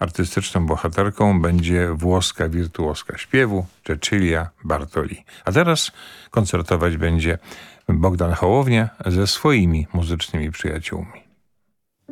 artystyczną bohaterką będzie włoska wirtuoska śpiewu Cecilia Bartoli. A teraz koncertować będzie Bogdan Hołownia ze swoimi muzycznymi przyjaciółmi.